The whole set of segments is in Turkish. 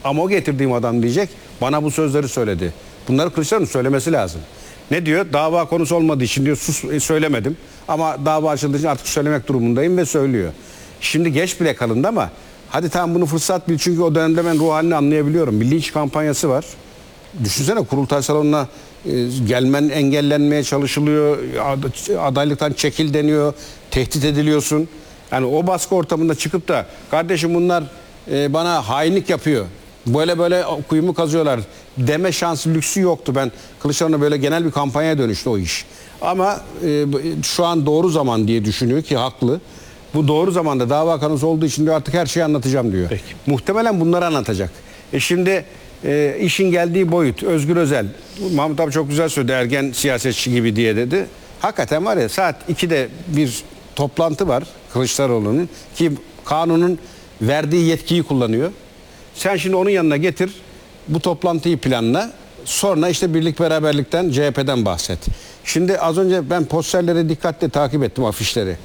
Ama o getirdiğim adam diyecek bana bu sözleri söyledi. Bunları Kılıçdaroğlu'nun söylemesi lazım. Ne diyor? Dava konusu olmadığı için diyor söylemedim. Ama dava açıldığı için artık söylemek durumundayım ve söylüyor. Şimdi geç bile kalındı ama hadi tamam bunu fırsat bil, çünkü o dönemde ben ruh halini anlayabiliyorum. Bir linç kampanyası var. Düşünsene, kurultay salonuna gelmen engellenmeye çalışılıyor. Adaylıktan çekil deniyor. Tehdit ediliyorsun. Yani o baskı ortamında çıkıp da kardeşim bunlar bana hainlik yapıyor, böyle böyle kuyumu kazıyorlar deme şansı, lüksü yoktu. Ben Kılıçdaroğlu'na böyle genel bir kampanyaya dönüştü o iş. Ama şu an doğru zaman diye düşünüyor ki haklı. Bu doğru zamanda dava konusu olduğu için diyor artık her şeyi anlatacağım diyor. Peki. Muhtemelen bunları anlatacak. Şimdi işin geldiği boyut, Özgür Özel, Mahmut abi çok güzel söyledi, ergen siyasetçi gibi diye dedi. Hakikaten var ya, saat 2'de bir toplantı var Kılıçdaroğlu'nun ki kanunun verdiği yetkiyi kullanıyor. Sen şimdi onun yanına getir, bu toplantıyı planla, sonra işte birlik beraberlikten, CHP'den bahset. Şimdi az önce ben posterleri dikkatle takip ettim, afişleri.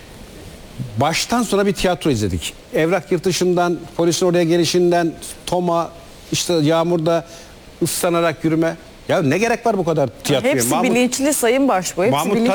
Baştan sona bir tiyatro izledik. Evrak yırtışından, polisin oraya gelişinden, Toma, işte yağmurda ıslanarak yürüme. Ya ne gerek var bu kadar tiyatroya? Hepsi bilinçli Sayın Başbuğ.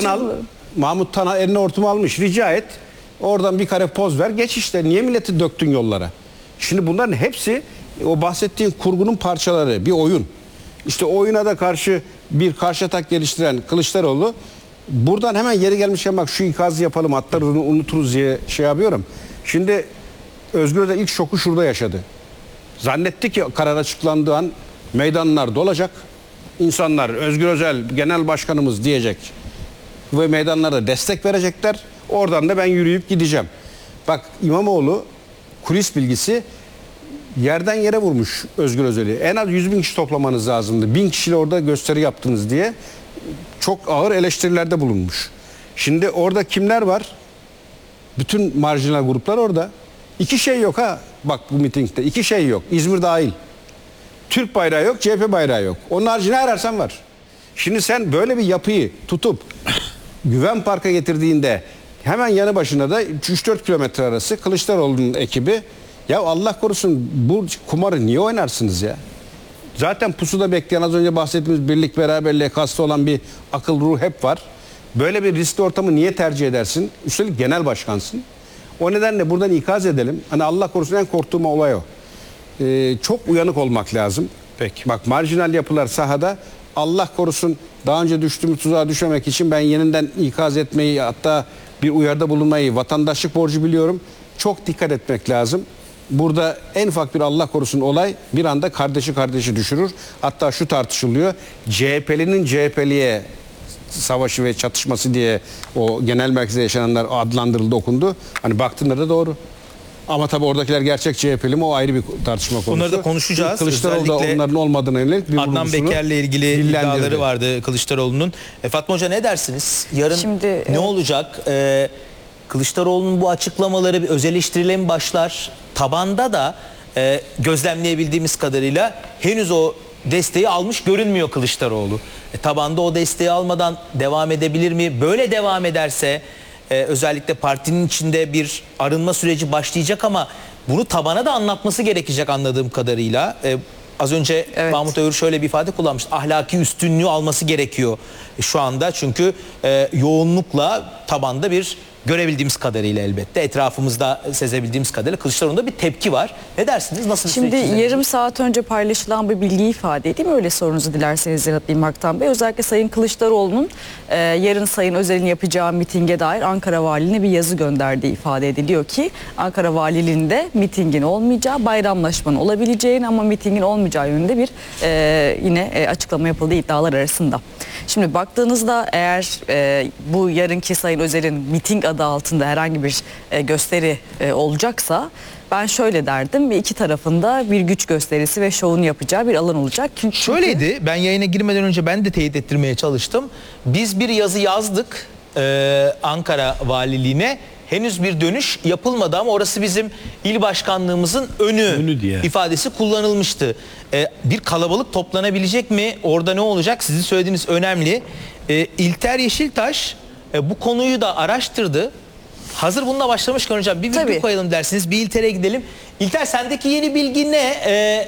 Mahmut Tanal eline hortumu almış. Rica et. Oradan bir kare poz ver. Geç işte. Niye milleti döktün yollara? Şimdi bunların hepsi o bahsettiğin kurgunun parçaları. Bir oyun. İşte oyuna da karşı bir karşı atak geliştiren Kılıçdaroğlu buradan hemen yeri gelmişken bak şu ikazı yapalım, hatta unuturuz diye şey yapıyorum. Şimdi Özgür Özel ilk şoku şurada yaşadı. Zannetti ki karar açıklandığı an meydanlar dolacak. İnsanlar Özgür Özel genel başkanımız diyecek ve meydanlarda destek verecekler. Oradan da ben yürüyüp gideceğim. Bak İmamoğlu kulis bilgisi yerden yere vurmuş Özgür Özel'i. En az 100.000 kişi toplamanız lazımdı. 1000 kişiyle orada gösteri yaptınız diye çok ağır eleştirilerde bulunmuş. Şimdi orada kimler var? Bütün marjinal gruplar orada. İki şey yok ha. Bak bu mitingde iki şey yok. İzmir dahil. Türk bayrağı yok, CHP bayrağı yok. Onun haricinde ne ararsan var. Şimdi sen böyle bir yapıyı tutup Güven Park'a getirdiğinde hemen yanı başında da 3-4 kilometre arası Kılıçdaroğlu'nun ekibi, ya Allah korusun bu kumarı niye oynarsınız ya? Zaten pusuda bekleyen, az önce bahsettiğimiz birlik beraberliğe kastı olan bir akıl ruh hep var. Böyle bir riskli ortamı niye tercih edersin? Üstelik genel başkansın. O nedenle buradan ikaz edelim. Hani Allah korusun en korktuğum olay o. Çok uyanık olmak lazım. Peki. Bak marjinal yapılar sahada, Allah korusun daha önce düştüğümüz tuzağa düşmemek için ben yeniden ikaz etmeyi, hatta bir uyarıda bulunmayı vatandaşlık borcu biliyorum. Çok dikkat etmek lazım. Burada en ufak bir Allah korusun olay bir anda kardeşi düşürür. Hatta şu tartışılıyor. CHP'linin CHP'liye savaşı ve çatışması diye o genel merkezde yaşananlar adlandırıldı, okundu. Hani baktığında da doğru. Ama tabii oradakiler gerçek CHP'li mi, o ayrı bir tartışma konusu. Onları da konuşacağız. Kılıçdaroğlu da onların olmadığına yönelik bir Adnan Beker'le ilgili dillendirdi. iddiaları vardı Kılıçdaroğlu'nun. Fatma Hoca ne dersiniz? Yarın Şimdi, ne olacak? Kılıçdaroğlu'nun bu açıklamaları bir öz eleştiriyle mi başlar? Tabanda da gözlemleyebildiğimiz kadarıyla henüz o desteği almış görünmüyor Kılıçdaroğlu. Tabanda o desteği almadan devam edebilir mi? Böyle devam ederse özellikle partinin içinde bir arınma süreci başlayacak ama bunu tabana da anlatması gerekecek anladığım kadarıyla. Az önce evet, Mahmut Övür şöyle bir ifade kullanmış. Ahlaki üstünlüğü alması gerekiyor şu anda. Çünkü yoğunlukla tabanda bir, görebildiğimiz kadarıyla elbette, etrafımızda sezebildiğimiz kadarıyla Kılıçdaroğlu'nda bir tepki var. Ne dersiniz? Nasıl? Şimdi yarım saat önce paylaşılan bir bilgiyi ifade edeyim. Öyle sorunuzu dilerseniz yanıtlayayım Haktan Bey. Özellikle Sayın Kılıçdaroğlu'nun yarın Sayın Özel'in yapacağı mitinge dair Ankara Valiliğine bir yazı gönderdiği ifade ediliyor ki Ankara Valiliğinde mitingin olmayacağı, bayramlaşmanın olabileceğini ama mitingin olmayacağı yönünde bir yine açıklama yapıldığı iddialar arasında. Şimdi baktığınızda eğer bu yarınki Sayın Özel'in miting adı altında herhangi bir gösteri olacaksa ben şöyle derdim, bir iki tarafında bir güç gösterisi ve şovunu yapacağı bir alan olacak. Çünkü şöyleydi, ben yayına girmeden önce ben de teyit ettirmeye çalıştım. Biz bir yazı yazdık Ankara Valiliğine. Henüz bir dönüş yapılmadı ama orası bizim il başkanlığımızın önü diye ifadesi kullanılmıştı. Bir kalabalık toplanabilecek mi? Orada ne olacak? Sizin söylediğiniz önemli. İlter Yeşiltaş bu konuyu da araştırdı. Hazır bununla başlamışken hocam bir virgül koyalım dersiniz. Bir İlter'e gidelim. İlter, sendeki yeni bilgi ne?